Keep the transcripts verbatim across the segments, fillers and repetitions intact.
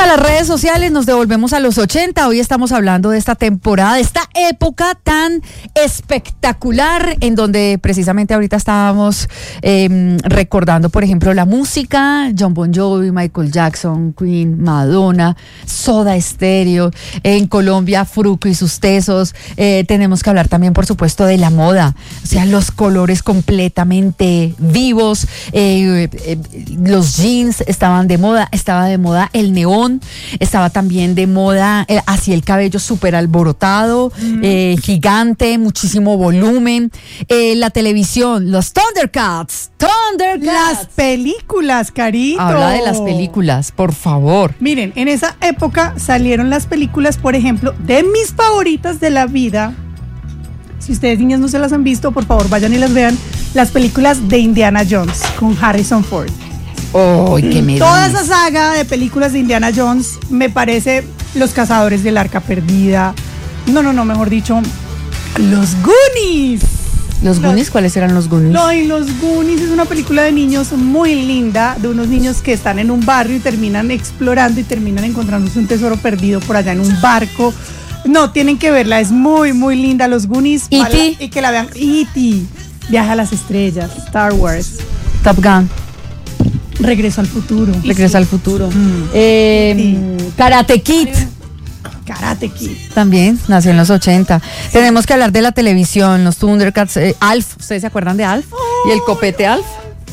a las redes sociales, nos devolvemos a los ochenta. Hoy estamos hablando de esta temporada, de esta época tan espectacular, en donde precisamente ahorita estábamos eh, recordando, por ejemplo, la música: John Bon Jovi, Michael Jackson, Queen, Madonna, Soda Stereo. En Colombia, Fruco y sus tesos. Eh, tenemos que hablar también, por supuesto, de la moda, o sea, los colores completamente vivos. Eh, eh, los jeans estaban de moda, estaba de moda el neón, estaba también de moda eh, así el cabello súper alborotado, mm. eh, gigante, muchísimo volumen. Eh, la televisión, los Thundercats, Thundercats. Las películas, Carito. Habla de las películas, por favor. Miren, en esa época salieron las películas, por ejemplo, de mis favoritas de la vida. Si ustedes, niñas, no se las han visto, por favor, vayan y las vean. Las películas de Indiana Jones con Harrison Ford. Oh, qué me Toda esa saga de películas de Indiana Jones me parece Los Cazadores del Arca Perdida. No, no, no, mejor dicho, Los Goonies. ¿Los Goonies? ¿Cuáles eran los Goonies? No, y Los Goonies es una película de niños muy linda, de unos niños que están en un barrio y terminan explorando y terminan encontrándose un tesoro perdido por allá en un barco. No, tienen que verla, es muy, muy linda. Los Goonies. ¿E T? Y que la vean. E T, Viaja a las Estrellas, Star Wars, Top Gun, Regreso al Futuro. Regreso sí. al Futuro. Mm. Eh, sí. Karate Kid. Karate Kid. También nació en los ochenta. Sí. Tenemos que hablar de la televisión, los Thundercats, eh, Alf. ¿Ustedes se acuerdan de Alf? Oh. ¿Y el copete Alf?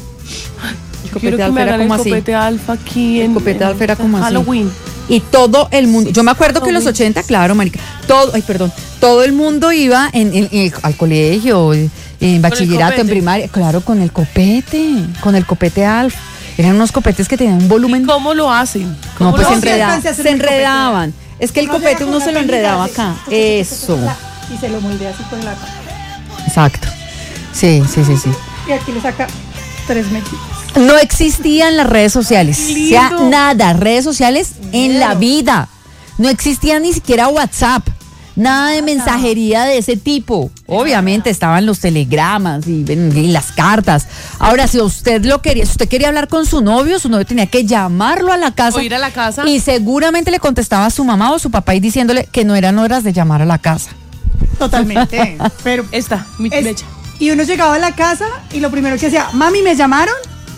El copete Alf era como así. El copete Alf aquí en, el copete Alf era como Halloween. Así. Y todo el mundo, yo me acuerdo que en los ochenta, claro, marica, todo, ay, perdón, todo el mundo iba en, en, en, al colegio, en bachillerato, en primaria, claro, con el copete, con el copete Alf. Eran unos copetes que tenían un volumen. ¿Y cómo lo hacen? ¿Cómo no, pues lo se, enreda, se enredaban. Es que el no copete uno se lo enredaba acá. Eso. Y se lo moldea así con la. Exacto. Sí, sí, sí, sí. Y aquí le saca tres mechitas. No existían las redes sociales, o sea, nada, redes sociales en la vida. No existía ni siquiera WhatsApp, nada de mensajería de ese tipo. Obviamente estaban los telegramas y, y las cartas. Ahora, si usted lo quería, si usted quería hablar con su novio, su novio tenía que llamarlo a la casa. O ir a la casa. Y seguramente le contestaba a su mamá o su papá y diciéndole que no eran horas de llamar a la casa. Totalmente. Pero esta, mi flecha. Y uno llegaba a la casa y lo primero que hacía, mami, ¿me llamaron?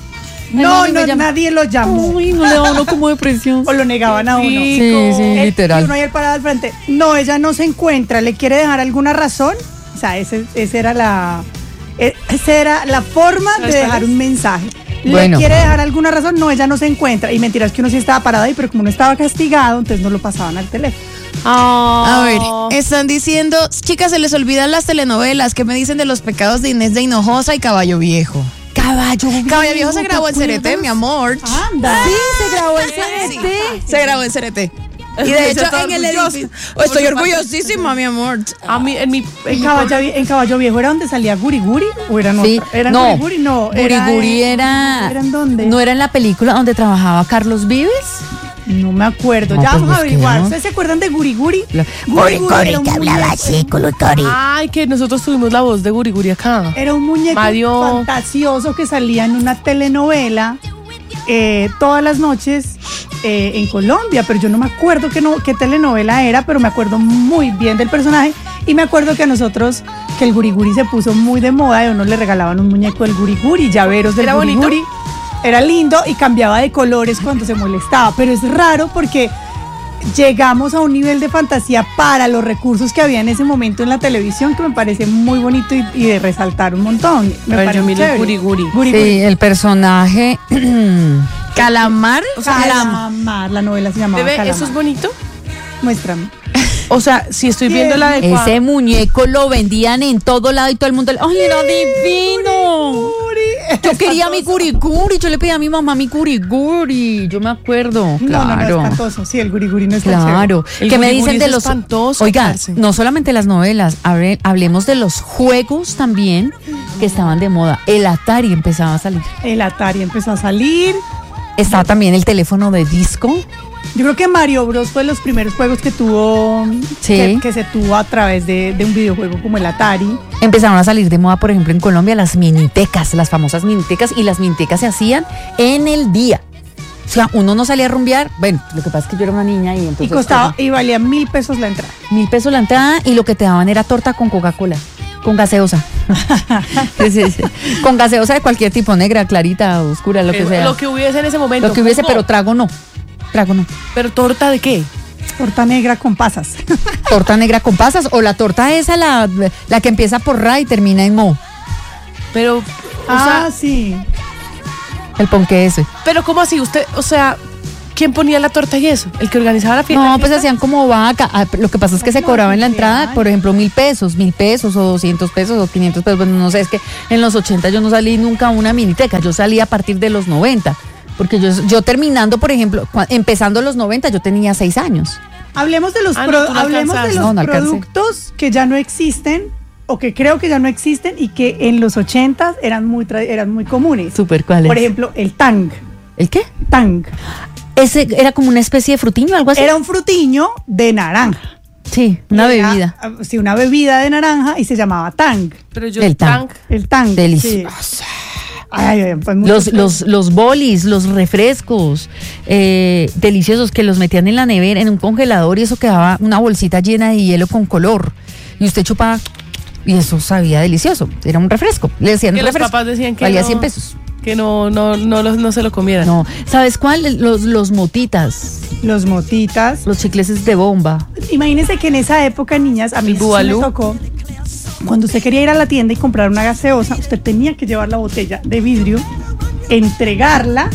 No, no, llam- nadie lo llamó. Uy, no le da uno como depresión. O lo negaban a uno. Sí, sí, el, literal. Y uno ahí parado al frente. No, ella no se encuentra. ¿Le quiere dejar alguna razón? O sea, ese, ese era la, esa era la forma de dejar un mensaje. ¿Le bueno. quiere dejar alguna razón? No, ella no se encuentra. Y mentiras que uno sí estaba parado ahí, pero como uno estaba castigado, entonces no lo pasaban al teléfono. Oh. A ver, están diciendo, chicas, se les olvidan las telenovelas. ¿Qué me dicen de Los Pecados de Inés de Hinojosa y Caballo Viejo? Caballo Viejo. Caballo Viejo se grabó en C N T, mi amor. Anda. Sí, se grabó en C N T. Sí, se grabó en C N T. Y de hecho, en el edificio. Oh, estoy orgullosísima, mi amor. A mí, en mi. En Caballo, en Caballo Viejo era donde salía Guri Guri. ¿O eran sí. otra? ¿Eran no, Guri Guri? No. Guri Guri era. ¿Eran dónde? ¿No era en la película donde trabajaba Carlos Vives? No me acuerdo, no, ya pues vamos a averiguar. ¿Ustedes se acuerdan de Guri Guri? La... Guri Guri, Guri que hablaba así, con los tori. Ay, que nosotros tuvimos la voz de Guri Guri acá. Era un muñeco Mario... fantasioso que salía en una telenovela eh, todas las noches eh, en Colombia, pero yo no me acuerdo qué, no, qué telenovela era, pero me acuerdo muy bien del personaje y me acuerdo que a nosotros, que el Guri Guri se puso muy de moda y a uno le regalaban un muñeco del Guri Guri, llaveros del Guri Guri. Era lindo y cambiaba de colores cuando se molestaba, pero es raro porque llegamos a un nivel de fantasía para los recursos que había en ese momento en la televisión que me parece muy bonito y, y de resaltar un montón. Me Pero parece yo miro Guri Guri. Guri sí, Guri. El personaje Calamar. O sea, Calamar, la novela se llamaba Bebé, Calamar. ¿eso es bonito? Muéstrame. O sea, si estoy viendo la de ese muñeco lo vendían en todo lado y todo el mundo. ¡Ay, era divino! Yo quería mi Guriguri, yo le pedí a mi mamá mi Guriguri, yo me acuerdo. No, claro. no, no, es espantoso. Sí, el Guriguri no es claro. ¿Qué me dicen de los espantoso? Oiga, parce. No solamente las novelas, hable, hablemos de los juegos también que estaban de moda. El Atari empezaba a salir. El Atari empezó a salir. Estaba también el teléfono de disco. Yo creo que Mario Bros fue de los primeros juegos que tuvo, sí. que, que se tuvo a través de, de un videojuego como el Atari. Empezaron a salir de moda, por ejemplo, en Colombia las minitecas, las famosas minitecas, y las minitecas se hacían en el día. O sea, uno no salía a rumbear. Bueno, lo que pasa es que yo era una niña y entonces... Y costaba, y valía mil pesos la entrada. Mil pesos la entrada y lo que te daban era torta con Coca-Cola, con gaseosa. Sí, sí, sí. Con gaseosa de cualquier tipo, negra, clarita, oscura, lo que sea. Lo que hubiese en ese momento. Lo que hubiese, pero trago no. Trago no. ¿Pero torta de qué? Torta negra con pasas. Torta negra con pasas o la torta esa, la, la que empieza por Ra y termina en Mo. Pero, o ah, sea, sí. El ponqué ese. Pero ¿cómo así? Usted, o sea, ¿quién ponía la torta y eso? ¿El que organizaba la fiesta? No, pues hacían como vaca. Ah, lo que pasa es que se cobraba en la entrada, por ejemplo, mil pesos, mil pesos o doscientos pesos o quinientos pesos. Bueno, no sé, es que en los ochenta yo no salí nunca a una miniteca, yo salí a partir de los noventa. Porque yo, yo terminando, por ejemplo, cua- empezando los noventa, yo tenía seis años. Hablemos de los, Ah, pro- no, tú no hablemos de alcanzaste. los No, no alcancé. productos que ya no existen o que creo que ya no existen y que en los ochentas eran muy, tra- eran muy comunes. Súper, ¿cuál es? Por ejemplo, el tang. ¿El qué? Tang. Ese era como una especie de frutiño, algo así. Era un frutiño de naranja. Sí, una Era, bebida. ah, sí, una bebida de naranja y se llamaba tang. Pero yo, El tang. tang. El tang. Delicioso. Sí. Ay, ay, pues muy Los, rico. los, los bolis, los refrescos eh, deliciosos que los metían en la nevera, en un congelador, y eso quedaba una bolsita llena de hielo con color. Y usted chupaba y eso sabía delicioso. Era un refresco. Le decían Que un los refresco. papás decían que valía no- cien pesos. Que no, no, no, los- no se lo comieran. No. ¿Sabes cuál? Los, los motitas, Los motitas. los chicleses de bomba. Imagínense que en esa época, niñas, a mí El sí me Bubalú. tocó. Cuando usted quería ir a la tienda y comprar una gaseosa, usted tenía que llevar la botella de vidrio, entregarla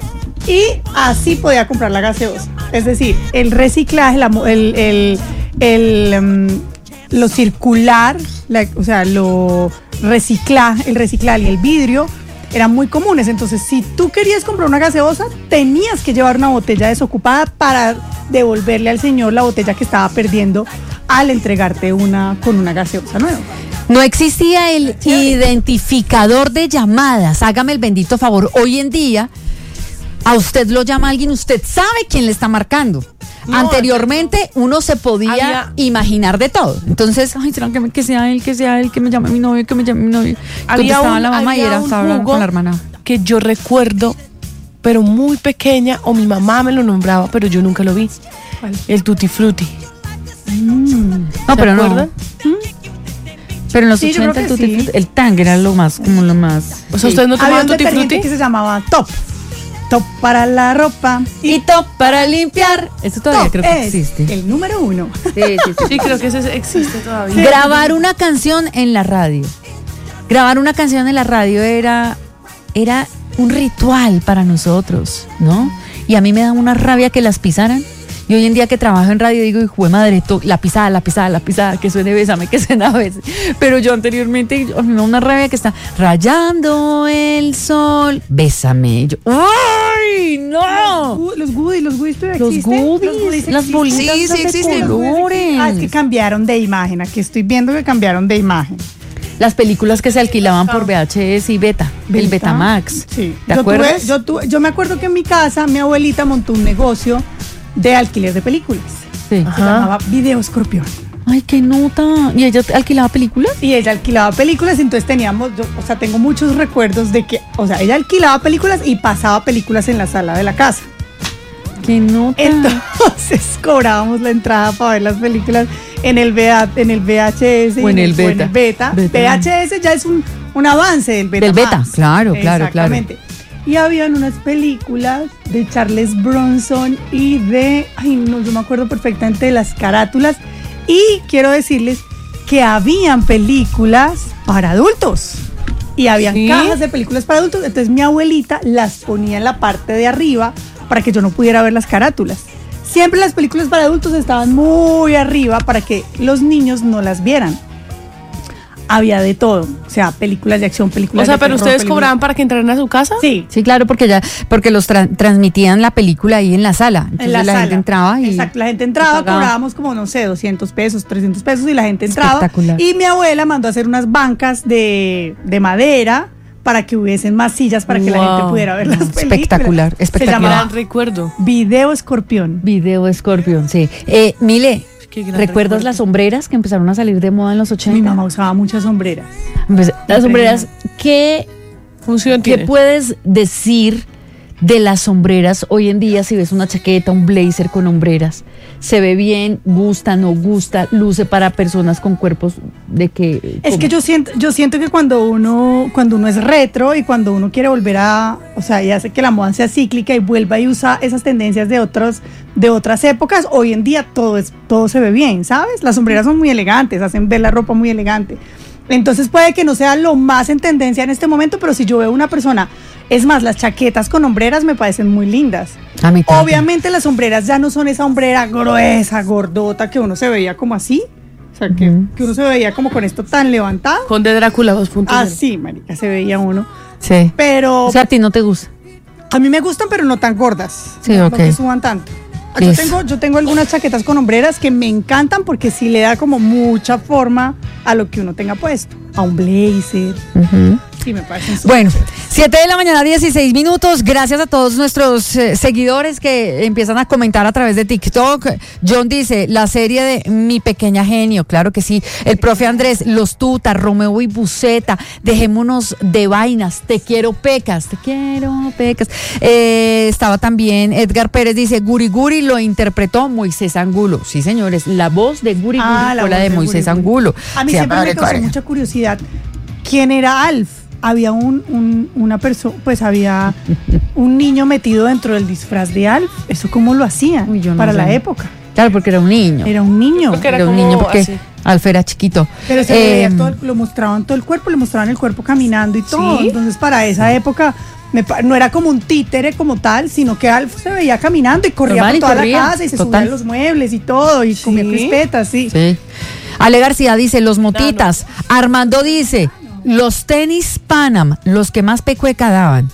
y así podía comprar la gaseosa. Es decir, el reciclaje, la mo- el, el, el, mm, lo circular, la- o sea, lo reciclar, el reciclar y el vidrio eran muy comunes. Entonces, si tú querías comprar una gaseosa, tenías que llevar una botella desocupada para devolverle al señor la botella que estaba perdiendo al entregarte una con una gaseosa nueva. No existía el identificador de llamadas. Hágame el bendito favor. Hoy en día, a usted lo llama alguien, usted sabe quién le está marcando. No, Anteriormente uno se podía había- imaginar de todo. Entonces, ay, será que, me- que sea él, que sea él, que me llame mi novio, que me llame mi novio. Había Contestaba un- la mamá y había era, un estaba hablando jugo con la hermana. que yo recuerdo, pero muy pequeña, o mi mamá me lo nombraba, pero yo nunca lo vi. ¿Cuál? El Tutti Frutti. No, pero no. acuerdan? Pero en los Sí, yo creo ochenta el, que Tutti sí. Frutti- el tang era lo más, como lo más. O sea, ¿ustedes no Había tomaban un Tutti detergente Frutti? que se llamaba Top. Top para la ropa. Y top para limpiar. Eso todavía Top creo que es existe. el número uno. Sí, sí, sí. Sí, creo que ese existe todavía. Grabar una canción en la radio. Grabar una canción en la radio era, era un ritual para nosotros, ¿no? Y a mí me da una rabia que las pisaran. Y hoy en día que trabajo en radio digo, hijo de madre, to- la pisada, la pisada, la pisada, que suene bésame, que suene a veces. Pero yo anteriormente, a mí me da una rabia que está rayando el sol, bésame. Y yo, ¡ay, no! Los goodies, los goodies todavía Los existen. goodies, las existen. bolitas Sí, sí de existen. colores. Ah, es que cambiaron de imagen. Aquí estoy viendo que cambiaron de imagen. Las películas que se alquilaban por V H S y Beta, el Betamax. Sí. ¿Te yo acuerdas? Tuve, yo, tuve- yo me acuerdo que en mi casa mi abuelita montó un negocio de alquiler de películas. Sí. Se llamaba Video Escorpión. Ay, qué nota. ¿Y ella alquilaba películas? Y ella alquilaba películas, entonces teníamos, yo, o sea, tengo muchos recuerdos de que, o sea, ella alquilaba películas y pasaba películas en la sala de la casa. Qué nota. Entonces cobrábamos la entrada para ver las películas en el, V A en el V H S O en y el o en beta. el beta. Beta. V H S ya es un, un avance del beta. Del beta, claro, claro, Exactamente. Y habían unas películas de Charles Bronson y de, ay no, yo me acuerdo perfectamente de las carátulas. Y quiero decirles que habían películas para adultos. Y habían ¿Sí? cajas de películas para adultos. Entonces mi abuelita las ponía en la parte de arriba para que yo no pudiera ver las carátulas. Siempre las películas para adultos estaban muy arriba para que los niños no las vieran. Había de todo, o sea, películas de acción, películas O sea, de pero terror, ustedes películas- cobraban para que entraran a su casa. Sí, Sí, claro, porque ya, porque los tra- transmitían la película ahí en la sala. Entonces en la, la, sala. gente entraba y. Exacto, la gente entraba, y pagaba. cobrábamos como, no sé, doscientos pesos, trescientos pesos y la gente entraba. Espectacular. Y mi abuela mandó a hacer unas bancas de, de madera para que hubiesen más sillas para que la Wow. gente pudiera ver las películas. Espectacular, espectacular. Se llamaba Gran recuerdo. Video Escorpión. Video Scorpion, sí. Eh, Mile, Qué gran ¿recuerdas recuerdo. las sombreras que empezaron a salir de moda en los ochenta? Mi mamá usaba muchas sombreras. Pues, las sombreras, ¿qué, Función ¿qué tiene. puedes decir de las sombreras hoy en día. Si ves una chaqueta, un blazer con hombreras, se ve bien, gusta, no gusta, luce para personas con cuerpos de que... Es ¿cómo? que yo siento, yo siento que cuando uno, cuando uno es retro y cuando uno quiere volver a, o sea, y hace que la moda sea cíclica y vuelva y usa esas tendencias de otros, de otras épocas, hoy en día todo es, todo se ve bien, ¿sabes? Las sombreras son muy elegantes, hacen ver la ropa muy elegante. Entonces puede que no sea lo más en tendencia en este momento, pero si yo veo una persona, es más, las chaquetas con hombreras me parecen muy lindas. A mí también. Obviamente las sombreras ya no son esa hombrera gruesa, gordota, que uno se veía como así. O sea, que, Ujú. que uno se veía como con esto tan levantado. Con de Drácula dos punto cero. Así, marica, se veía uno. Sí. Pero O sea, a ti no te gusta. a mí me gustan, pero no tan gordas. Sí, no, ok. no que suban tanto. Yo Listo. tengo, yo tengo algunas chaquetas con hombreras que me encantan porque sí le da como mucha forma a lo que uno tenga puesto. A un blazer. Ujú. Sí, me parecen súper Bueno, chéveres. siete de la mañana, dieciséis minutos. Gracias a todos nuestros eh, seguidores que empiezan a comentar a través de TikTok. John dice, la serie de Mi Pequeña Genio, claro que sí. El profe Andrés, Los Tutas, Romeo y Buceta, Dejémonos de Vainas, Te Quiero Pecas, Te Quiero Pecas. Eh, estaba también Edgar Pérez, dice, Guri Guri lo interpretó Moisés Angulo. Sí, señores, la voz de Guri Guri Ah, la fue la voz de de Moisés Guri Guri. Angulo. A mí Se siempre llama me causó Recuerda. mucha curiosidad. ¿Quién era Alf? Había un, un- una persona, pues había un niño metido dentro del disfraz de Alf. ¿Eso cómo lo hacían? Uy, yo no para sé. la época. Claro, porque era un niño. Era un niño. Porque era Era un como niño porque así. Alf era chiquito. Pero se le veía Eh, todo el- lo mostraban todo el cuerpo, le mostraban el cuerpo caminando y todo. ¿Sí? Entonces, para esa época, me pa- no era como un títere como tal, sino que Alf se veía caminando y corría Normal, por y toda corría, la casa y se total. subía a los muebles y todo, y comía ¿Sí? crispetas, sí. Sí. Ale García dice, los motitas. Armando dice, los tenis Panam, los que más pecueca daban.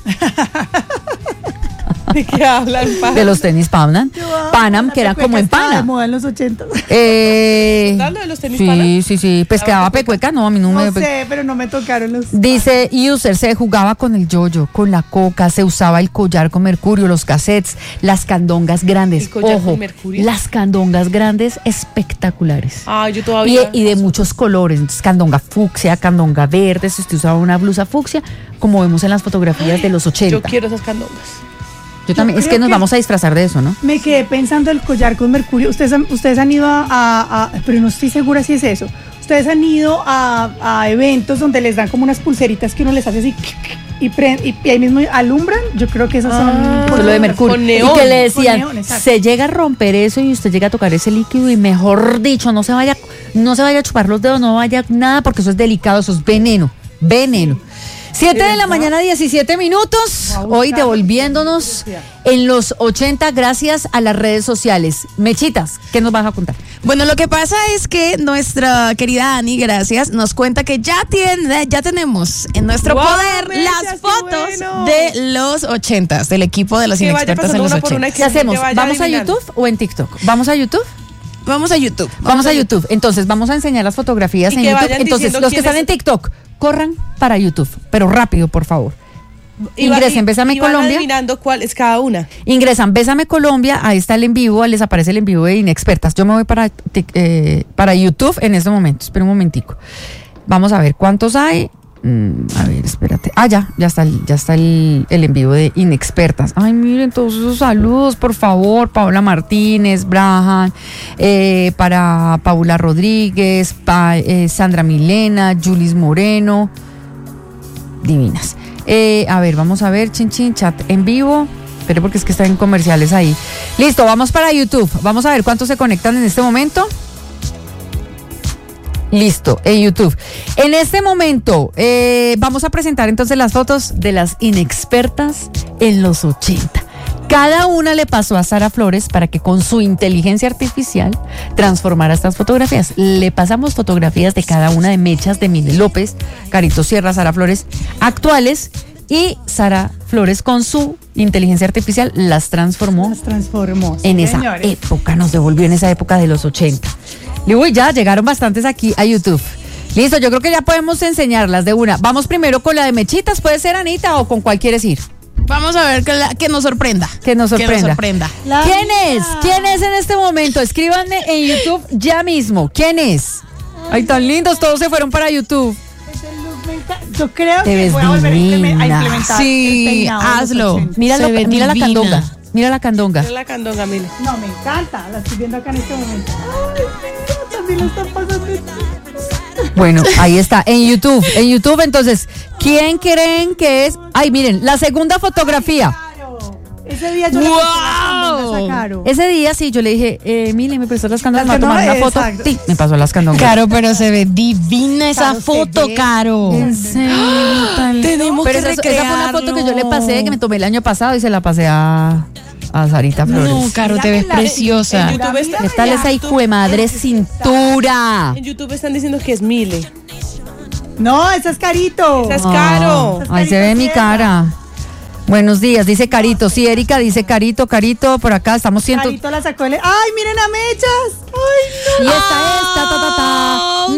¿De qué hablan, pa? De los tenis Panam. Panam, que eran como en Estaba de pana. moda en los ochentas. Eh, ¿Estás hablando de los tenis sí, Panam? sí, sí. Pues quedaba pecueca, no, a mí no, me... No sé, pero no me tocaron los... Dice User, se jugaba con el yoyo, con la coca, se usaba el collar con mercurio, los cassettes, las candongas grandes. ¿El collar Ojo, con mercurio? las candongas grandes espectaculares. Ah, yo Y, todavía. y de muchos colores, entonces, candonga fucsia, candonga verde, si usted usaba una blusa fucsia, como vemos en las fotografías de los ochenta. Yo quiero esas candongas. Yo también, Yo es que creo nos que- vamos a disfrazar de eso, ¿no? Me quedé pensando el collar con mercurio. Ustedes han, ustedes han ido a, a- a- pero no estoy segura si es eso. Ustedes han ido a, a eventos donde les dan como unas pulseritas que uno les hace así y, pre- y, y ahí mismo alumbran. Yo creo que esas son Ah, Por lo de mercurio. con Y neón, que le decían, con neón, exacto. se llega a romper eso y usted llega a tocar ese líquido y mejor dicho, no se vaya, no se vaya a chupar los dedos, no vaya nada porque eso es delicado, eso es veneno, veneno. Siete de la mañana, diecisiete minutos. Hoy devolviéndonos en los ochenta gracias a las redes sociales. Mechitas, ¿qué nos vas a contar? Bueno, lo que pasa es que nuestra querida Ani, gracias, nos cuenta que ya tiene, ya tenemos en nuestro ¡Guau, poder Mechas, las qué fotos bueno! de los ochentas, del equipo de los Que vaya inexpertos en pasando los una por una ochentas. y ¿Qué que hacemos? te vaya ¿Vamos a adivinando. YouTube o en TikTok? ¿Vamos a YouTube? Vamos a YouTube. Vamos a YouTube. Entonces, vamos a enseñar las fotografías Y en que YouTube. vayan Entonces, diciendo los que quién están es- en TikTok, corran para YouTube, pero rápido, por favor. Y va- Ingresen, y- Bésame y van Colombia. adivinando cuál es cada una. Ingresan Bésame Colombia, ahí está el en vivo, les aparece el en vivo de Inexpertas. Yo me voy para, tic- eh, para YouTube en este momento, espera un momentico. Vamos a ver cuántos hay. Mm, a ver, espérate. Ah, ya, ya está, el- ya está el, el en vivo de Inexpertas. Ay, miren todos esos saludos, por favor. Paola Martínez, Brahan, eh, para Paula Rodríguez, pa- eh, Sandra Milena, Julis Moreno. Divinas. Eh, a ver, vamos a ver, chin chin, chat en vivo. Espere porque es que están en comerciales ahí. Listo, vamos para YouTube. Vamos a ver cuántos se conectan en este momento. Listo, en YouTube. En este momento eh, vamos a presentar entonces las fotos de las inexpertas en los ochenta. Cada una le pasó a Sara Flores para que con su inteligencia artificial transformara estas fotografías. Le pasamos fotografías de cada una de Mechas, de Mile López, Carito Sierra, Sara Flores, actuales, y Sara Flores con su inteligencia artificial las transformó Las transformó. en sí, esa señores. época, nos devolvió en esa época de los ochenta. Y uy, ya llegaron bastantes aquí a YouTube. Listo, yo creo que ya podemos enseñarlas de una. Vamos primero con la de Mechitas, ¿puede ser, Anita, o con cuál quieres ir? Vamos a ver que, la- que nos sorprenda. Que nos sorprenda. Que nos sorprenda. La ¿Quién mía. es? ¿Quién es en este momento? Escríbanme en YouTube ya mismo. ¿Quién es? Ay, tan lindos, todos se fueron para YouTube. Ese look me Marica, yo creo Te que ves voy a volver a implemen- a divina. implementar Sí, el peinado de los hazlo. ochenta. Mira, Se lo- ve mira la divina. candonga. Mira la candonga. Mira la candonga, mire. No, me encanta. La estoy viendo acá en este momento. Ay, me encanta. Sí la están pasando. Bueno, ahí está, en YouTube. En YouTube, entonces, ¿quién creen que es? Ay, miren, la segunda fotografía. Caro. Ese día yo le ¡Wow! presté las candongas a Caro. Ese día sí, yo le dije, eh, Mile, ¿me prestó las candongas Las para tomar una candongas, foto? exacto. Sí, me pasó las candongas. Caro, pero se ve divina esa Caro, se foto, ve. Caro. ¿En serio? Tan- Tenemos Pero que esa, esa fue una foto que yo le pasé, que me tomé el año pasado y se la pasé a, a Sarita Flores. No, Caro, te Mira ves que la- preciosa. en YouTube está- ¿Qué tal esa hijo de madre cintura? En YouTube están diciendo que es Mile. No, esa es Carito. Esa es Caro. Ah, ahí se ve mi cara. Buenos días, dice Carito. Sí, Erika dice Carito, Carito, por acá estamos ciento. Carito la sacó. El... ¡Ay, miren a Mechas! ¡Ay, Y esta es ta ta ta ta. Oh,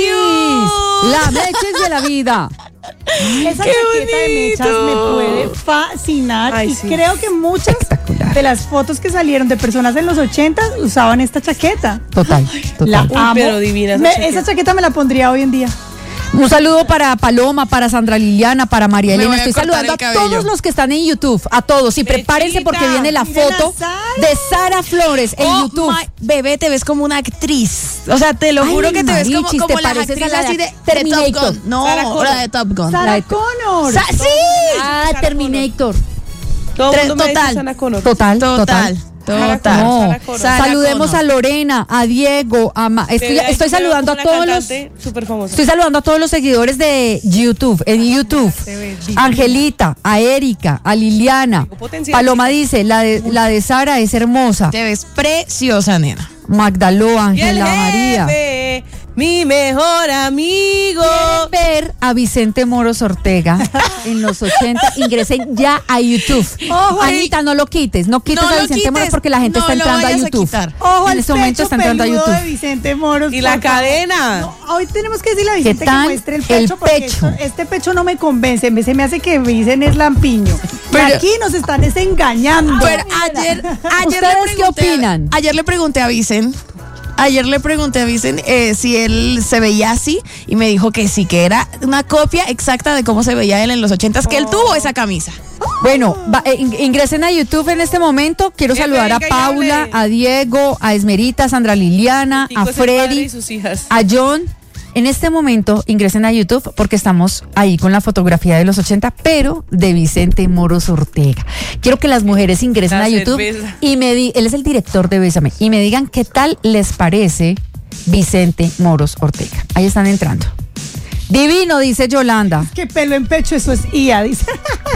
Mechis, la Mechis de la vida. no! Esa chaqueta de Mechas me puede fascinar. Ay, y sí. creo que muchas Espectacular. de las fotos que salieron de personas en los ochentas usaban esta chaqueta. Total, La total. Uy, amo. pero divina esa Me- chaqueta. esa chaqueta me la pondría hoy en día. Un saludo para Paloma, para Sandra Liliana, para María Me Elena. voy a Estoy cortar saludando a el cabello. todos los que están en YouTube, a todos. Y prepárense Bechita, porque viene la miren a foto Sara. de Sara Flores en Oh, YouTube. my- bebé, te ves como una actriz. O sea, te lo Ay, juro que te ves como, Marichis, como te las pareces a actrices la de así de, de Terminator. Top Gun. No, Sarah Connor. la de Top Gun. Sarah La de- Connor. Sa- sí. Ah, Sarah Terminator. Todo el Tre- mundo me dice total. Sana Connor. Total, Total. total. Sarah Total. Connor, No. Sarah Connor. Sarah Saludemos Connor. a Lorena, a Diego, a Ma- estoy, Bebé, ahí estoy se ve saludando a como una todos los cantante súper famosa. Estoy saludando a todos los seguidores de YouTube, en YouTube. se ve divina. Angelita, a Erika, a Liliana. Tengo potencial, Paloma dice, la de, la de Sara es hermosa. Te ves preciosa, nena. Magdaló, Y el Ángela María. jefe, mi mejor amigo. Ver a Vicente Moros Ortega en los ochenta. Ingresen ya a YouTube. Ojo, Anita, no lo quites, no quites No a lo Vicente quites, Moros porque la gente no está lo entrando a vayas a YouTube. quitar. Ojo en al este momento pecho está entrando a peludo YouTube. de Vicente Moros. Y la por favor. cadena. No, hoy tenemos que decirle a Vicente que tal muestre el el pecho porque pecho? esto- este pecho no me convence. En vez se me hace que dicen es lampiño. Pero- Y aquí nos están desengañando. Pero ayer, ayer ¿Ustedes le qué pregunté a- opinan? Ayer le pregunté a Vicen, ayer le pregunté a Vicen eh, si él se veía así y me dijo que sí, que era una copia exacta de cómo se veía él en los ochentas, que él tuvo esa camisa. Bueno, va- eh, in- ingresen a YouTube en este momento. Quiero Jefe, saludar a venga y Paula, hable. a Diego, a Esmerita, a Sandra Liliana, Tico a es el padre Freddy, y sus hijas. a John. En este momento ingresen a YouTube porque estamos ahí con la fotografía de los ochenta, pero de Vicente Moros Ortega. Quiero que las mujeres ingresen La a YouTube cerveza. y me di, él es el director de Bésame, y me digan qué tal les parece Vicente Moros Ortega. Ahí están entrando. Divino, dice Yolanda. Qué pelo en pecho, eso es I A, dice.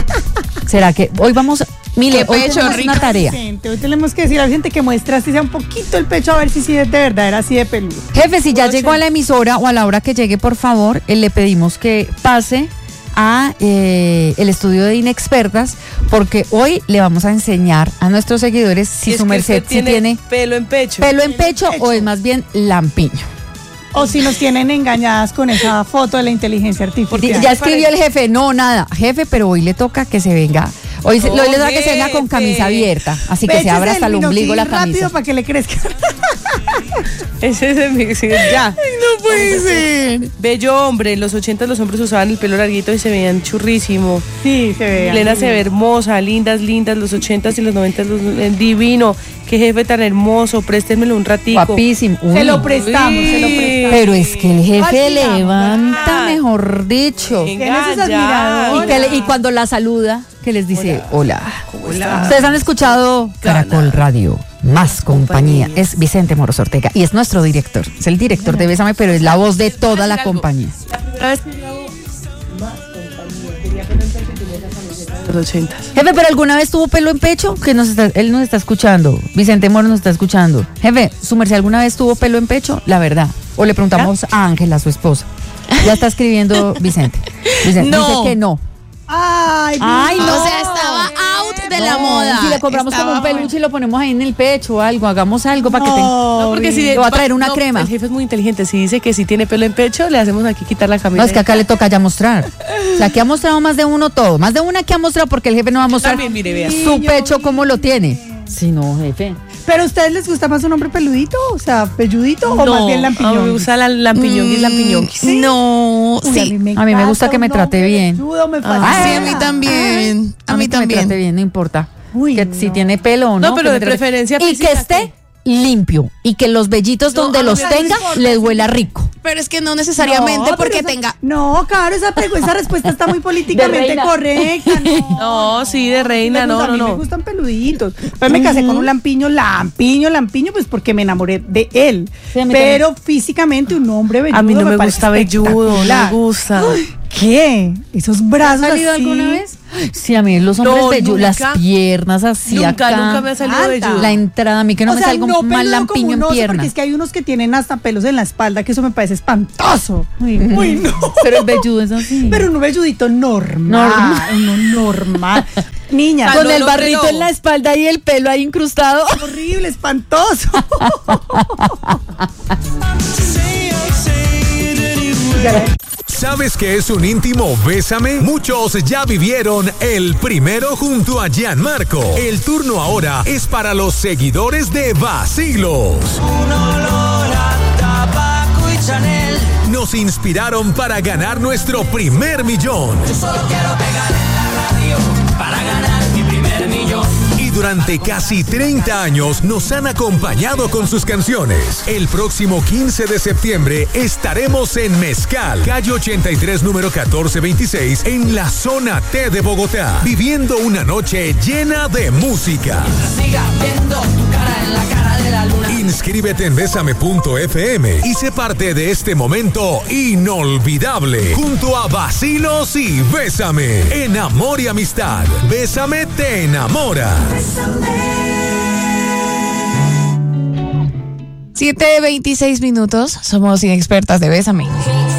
¿Será que hoy vamos? Mire, Qué hoy pecho tenemos rico. una tarea. Vicente, hoy tenemos que decir a la gente que muestre así sea un poquito el pecho a ver si sí de verdad era así de peludo. Jefe, si ya llegó a la emisora o a la hora que llegue, por favor, eh, le pedimos que pase a eh, el estudio de Inexpertas, porque hoy le vamos a enseñar a nuestros seguidores si Y es su que merced usted si tiene pelo en pecho. pelo en pecho o es más bien lampiño. O si nos tienen engañadas con esa foto de la inteligencia artificial. Ya escribió el jefe, no, nada, jefe, pero hoy le toca que se venga. Hoy, se- No, hoy le toca que se venga con jefe. camisa abierta, así que se Péchese abra hasta el ombligo la minoxidil rápido camisa. para que le crezca. Ese es el mi- sí, ya. No puede ser. Bello hombre. En los ochentas los hombres usaban el pelo larguito y se veían churrísimo. Sí, se ve. Elena se ve hermosa, lindas, lindas. Los ochentas y los noventas, los, eh, divino. Qué jefe tan hermoso. Préstenmelo un ratico. Guapísimo. Se Uy. lo prestamos, se lo Uy. prestamos. Pero es que el jefe Ay, digamos, levanta, ah. mejor dicho. Venga, ¿Quién es esa ya. admiradora? Y, que le- y cuando la saluda, que les dice hola. ¿Cómo está? Ustedes han escuchado Caracol Radio, más compañía. Es Vicente Moros Ortega y es nuestro director. Es el director de Bésame, pero es la voz de toda la compañía. Una vez que grabó más compañía, quería pelo en pecho y tenía esa camiseta de los ochentas. Jefe, pero alguna vez tuvo pelo en pecho, que nos está, él nos está escuchando. Vicente Moros nos está escuchando. Jefe, ¿su merced alguna vez tuvo pelo en pecho? La verdad. O le preguntamos a Ángela, su esposa. Ya está escribiendo Vicente. Vicente No. dice que no. Ay, Ay, no. O sea, estaba out de la No, moda. Si le compramos como un Estaba- peluche y lo ponemos ahí en el pecho o algo, hagamos algo para que tenga. No, porque si Le voy a traer una no, crema. El jefe es muy inteligente. Si dice que si tiene pelo en pecho, le hacemos aquí quitar la camisa. No, es que acá le toca ya mostrar. O sea, aquí ha mostrado más de uno todo. Más de una que ha mostrado porque el jefe no va a mostrar También, mire, vea. su pecho como lo tiene. Sí, no, jefe. ¿Pero a ustedes les gusta más un hombre peludito? O sea, pelludito o No, más bien a mí me lampiñón. gusta la lampiñón y lampiñón. ¿Sí? No, Uy, sí. a mí me, A mí me gusta encanta que me un trate hombre bien. velludo, me Ah, fascina. sí, a mí también. A, mí que me también. trate bien, no importa. Uy, que no. si tiene pelo o no. No, pero que de me trate- preferencia Y física, que esté limpio. Y que los vellitos No, donde a mí los no tenga importa, les sí. huela rico. Pero es que no necesariamente No, porque pero esa- tenga. No, claro, esa, pregu- esa respuesta está muy políticamente reina. correcta. No, No, sí, de reina, me no, gusta, no, a mí no. me gustan peluditos. Pues me casé con un lampiño, lampiño, lampiño, pues porque me enamoré de él. Sí, a mí Pero físicamente un hombre velludo A mí no me parece gusta velludo, no me espectacular. gusta. Ay, ¿qué? Esos ¿Has brazos salido así. alguna vez? Sí, a mí los hombres No, velludos, las nunca. piernas así Nunca, acá. nunca me ha salido Anda. velludo. La entrada, a mí que no O me sea, salga no un mal peludo lampiño como un en oso, pierna. porque es que hay unos que tienen hasta pelos en la espalda, que eso me parece espantoso. Uy, no. Pero el velludo es así. Pero un velludito normal, Normal. uno normal. Niña, Con Con el no, barrito pero- en la espalda y el pelo ahí incrustado. horrible, espantoso. ¿Sabes qué es un íntimo Bésame? Muchos ya vivieron el primero junto a Gianmarco. El turno ahora es para los seguidores de Vacilos. Nos inspiraron para ganar nuestro primer millón. Y durante casi treinta años nos han acompañado con sus canciones. El próximo quince de septiembre estaremos en Mezcal, calle ochenta y tres, número catorce veintiséis, en la zona T de Bogotá, viviendo una noche llena de música. Inscríbete en Bésame punto f m y sé parte de este momento inolvidable junto a Vacilos y Bésame. En amor y amistad, Bésame te enamora. siete veintiséis minutos. Somos inexpertas de Bésame.